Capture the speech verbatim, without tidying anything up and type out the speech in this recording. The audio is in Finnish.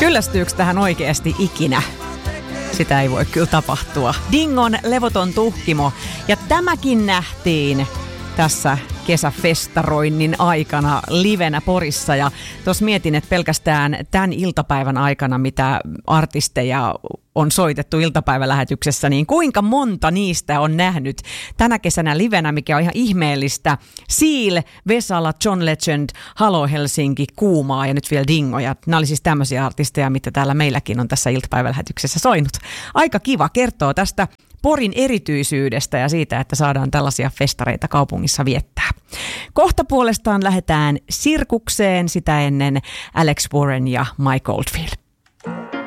Kyllästyykö tähän oikeasti ikinä? Sitä ei voi kyllä tapahtua. Dingon levoton tuhkimo. Ja tämäkin nähtiin tässä kesäfestaroinnin aikana livenä Porissa. Ja tuossa mietin, että pelkästään tämän iltapäivän aikana, mitä artisteja on soitettu iltapäivälähetyksessä, niin kuinka monta niistä on nähnyt tänä kesänä livenä, mikä on ihan ihmeellistä. Seal, Vesala, John Legend, Halo Helsinki, Kuumaa ja nyt vielä Dingo. Ja nämä oli siis tämmöisiä artisteja, mitä täällä meilläkin on tässä iltapäivälähetyksessä soinut. Aika kiva, kertoo tästä Porin erityisyydestä ja siitä, että saadaan tällaisia festareita kaupungissa viettää. Kohta puolestaan lähdetään sirkukseen, sitä ennen Alex Warren ja Mike Oldfield.